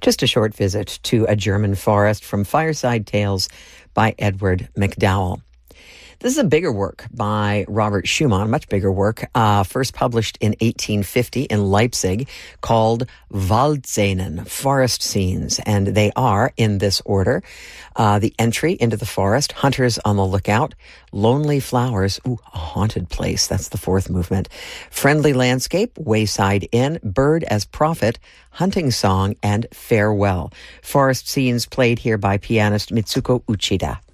just a short visit to a German forest from Fireside Tales by Edward McDowell. This is a bigger work by Robert Schumann, much bigger work, first published in 1850 in Leipzig, called Waldszenen, Forest Scenes. And they are, in this order, the entry into the forest, hunters on the lookout, lonely flowers, a haunted place, that's the fourth movement, friendly landscape, wayside inn, bird as prophet, hunting song, and farewell. Forest Scenes played here by pianist Mitsuko Uchida.